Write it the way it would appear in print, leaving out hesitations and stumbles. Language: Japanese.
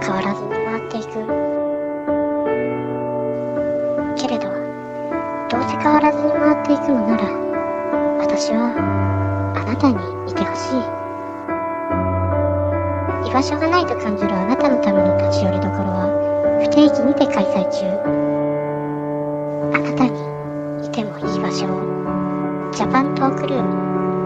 変わらずに回っていく。けれど、どうせ変わらずに回っていくのなら、私はあなたにいてほしい。居場所がないと感じるあなたのための立ち寄りどころは不定期にて開催中。あなたにいてもいい場所をジャパントークルーム。